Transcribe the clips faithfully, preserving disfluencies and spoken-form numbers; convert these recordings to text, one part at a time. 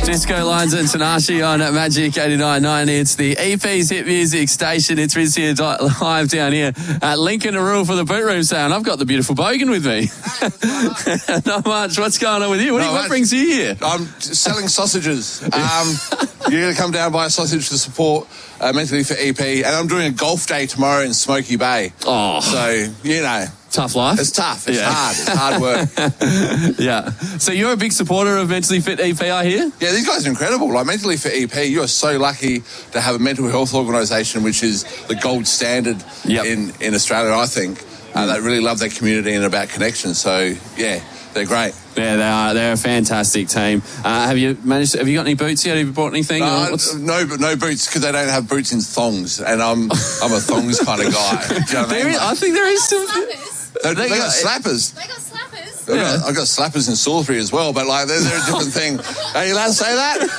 Disco Lines and Tanashi on Magic eighty-nine point nine. It's the E P's Hit Music Station. It's Riz here live down here at Lincoln Arul for the Boot Room Sound. I've got the beautiful Bogan with me. Not much. What's going on with you? What, you, what brings you here? I'm selling sausages. Um, you're going to come down and buy a sausage to support uh, Mentally Fit E P. And I'm doing a golf day tomorrow in Smoky Bay. Oh. So, you know. Tough life. It's tough. It's yeah. hard. It's hard work. Yeah. So you're a big supporter of Mentally Fit E P, I hear? Yeah, these guys are incredible. Like Mentally Fit E P, you are so lucky to have a mental health organisation which is the gold standard yep. in, in Australia, I think. Uh, they really love their community and about connection. So, yeah, they're great. Yeah, they are. They're a fantastic team. Uh, have you managed? To, have you got any boots yet? Have you bought anything? Uh, no, no boots because they don't have boots in thongs, and I'm I'm a thongs kind of guy. Do you know what I mean? Is, I think there is some. They, they, they got slappers. They got slappers. I've got, I've got slappers in Salisbury as well, but like they're, they're a different thing. Are you allowed to say that?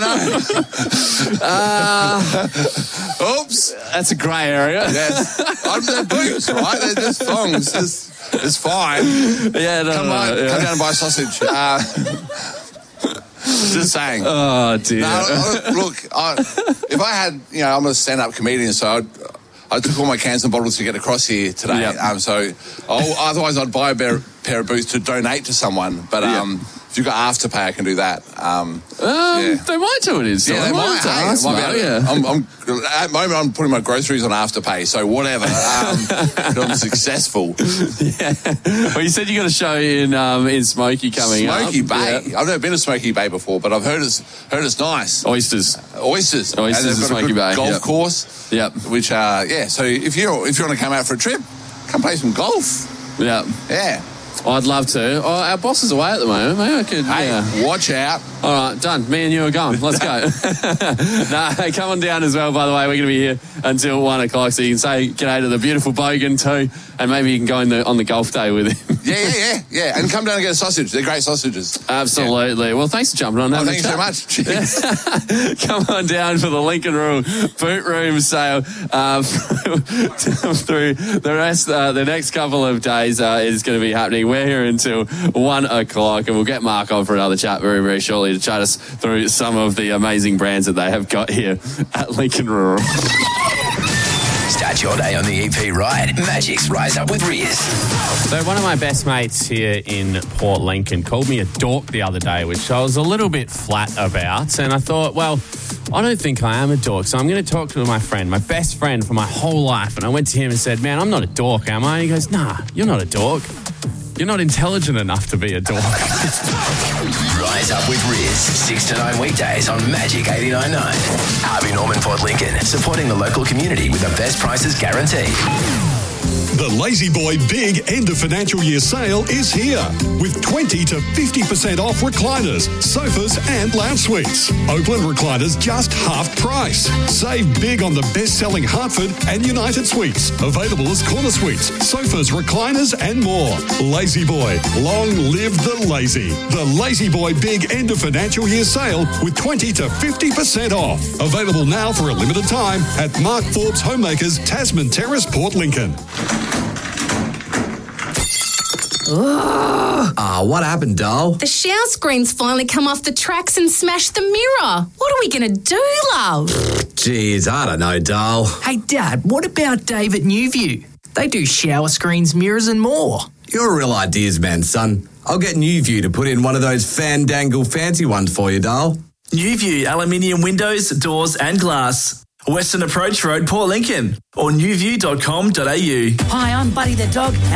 I don't know. Uh, Oops. That's a grey area. Yes. I'm, they're boots, right? They're just thongs. It's, it's fine. Yeah, no, come no, on, no, yeah. come down and buy a sausage. Uh, just saying. Oh dear. No, I, look, I, if I had, you know, I'm a stand-up comedian, so I'd. I took all my cans and bottles to get across here today. Yep. Um, so I'll, otherwise I'd buy a pair, pair of boots to donate to someone. But um, yep. if you've got Afterpay, I can do that. Um, um, yeah. They might do it. Is yeah, they might. Hey, ask, might mate, be yeah. I'm, I'm, at the moment, I'm putting my groceries on Afterpay, so whatever. Um, I'm successful. Yeah. Well, you said you got a show in um, in Smoky coming Smoky up. Bay. Yeah. I've never been to Smoky Bay before, but I've heard it's heard it's nice. Oysters. Uh, oysters. Oysters and they've got Smoky a good Bay. golf yep. course. Yep. Which, uh, yeah, so if you if you want to come out for a trip, come play some golf. Yeah. Yeah. I'd love to. Oh, our boss is away at the moment. Maybe I could. Hey, yeah. watch out. All right, done. Me and you are going. Let's go. Nah, hey, come on down as well, by the way. We're going to be here until one o'clock, so you can say g'day to the beautiful Bogan too, and maybe you can go in the, on the golf day with him. Yeah, yeah, yeah, yeah. And come down and get a sausage. They're great sausages. Absolutely. Yeah. Well, thanks for jumping on. Oh, thank you so much. Cheers. Come on down for the Lincoln Arul Boot Room sale uh, through the rest. Uh, the next couple of days uh, is going to be happening. We're here until one o'clock, and we'll get Mark on for another chat very, very shortly to chat us through some of the amazing brands that they have got here at Lincoln Rural. Start your day on the E P ride. Magic's Rise Up with Riz. So one of my best mates here in Port Lincoln called me a dork the other day, which I was a little bit flat about. And I thought, well, I don't think I am a dork. So I'm going to talk to my friend, my best friend for my whole life. And I went to him and said, man, I'm not a dork, am I? And he goes, nah, you're not a dork. You're not intelligent enough to be a dork. Rise Up with Riz. Six to nine weekdays on Magic eighty-nine point nine. Harvey Norman Port Lincoln. Supporting the local community with the best prices guaranteed. The Lazy Boy Big End of Financial Year sale is here with twenty to fifty percent off recliners, sofas and lounge suites. Oakland recliners just half price. Save big on the best-selling Hartford and United Suites. Available as corner suites, sofas, recliners and more. Lazy Boy, long live the lazy. The Lazy Boy Big End of Financial Year sale with twenty to fifty percent off. Available now for a limited time at Mark Forbes Homemakers, Tasman Terrace, Port Lincoln. Ah, oh, what happened, doll? The shower screen's finally come off the tracks and smashed the mirror. What are we going to do, love? Jeez, I don't know, doll. Hey, Dad, what about Dave at Newview? They do shower screens, mirrors and more. You're a real ideas man, son. I'll get Newview to put in one of those fandangle fancy ones for you, doll. Newview aluminium windows, doors and glass. Western Approach Road, Port Lincoln, or newview dot com dot a u. Hi, I'm Buddy the dog, and